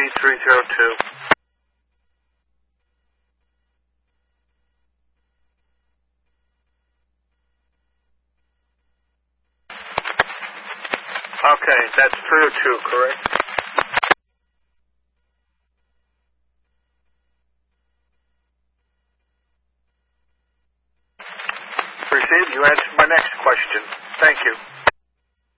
B302. Okay, that's 302, correct? Received. You answered my next question. Thank you.